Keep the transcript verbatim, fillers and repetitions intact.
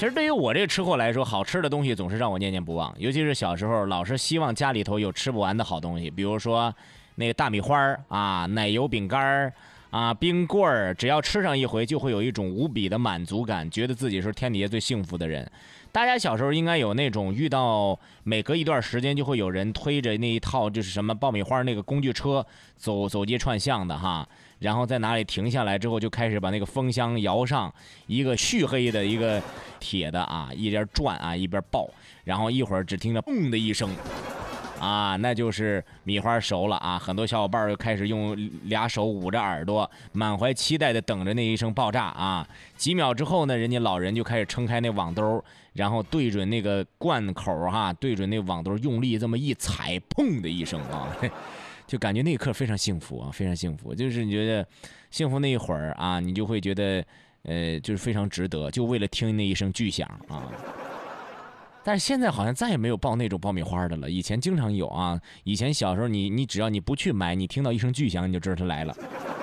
其实对于我这个吃货来说，好吃的东西总是让我念念不忘，尤其是小时候，老是希望家里头有吃不完的好东西，比如说那个大米花啊、奶油饼干啊、冰棍儿，只要吃上一回，就会有一种无比的满足感，觉得自己是天底下最幸福的人。大家小时候应该有那种遇到每隔一段时间就会有人推着那一套就是什么爆米花那个工具车走走街串巷的哈，然后在哪里停下来之后就开始把那个风箱摇上，一个黢黑的一个铁的啊，一边转啊一边爆，然后一会儿只听着嘣的一声。啊，那就是米花熟了啊！很多小伙伴又开始用俩手捂着耳朵，满怀期待的等着那一声爆炸啊！几秒之后呢，人家老人就开始撑开那网兜，然后对准那个罐口哈、啊，对准那网兜用力这么一踩，砰的一声啊！就感觉那一刻非常幸福啊，非常幸福。就是你觉得幸福那一会儿啊，你就会觉得呃，就是非常值得，就为了听那一声巨响啊。但是现在好像再也没有爆那种爆米花的了，以前经常有啊。以前小时候你你只要你不去买，你听到一声巨响，你就知道它来了。